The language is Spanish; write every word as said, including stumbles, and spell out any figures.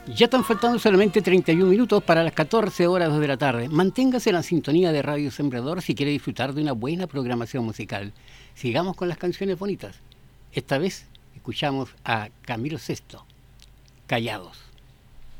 Ya están faltando solamente treinta y un minutos para las catorce horas de la tarde. Manténgase en la sintonía de Radio Sembrador si quiere disfrutar de una buena programación musical. Sigamos con las canciones bonitas. Esta vez escuchamos a Camilo Sesto, Callados.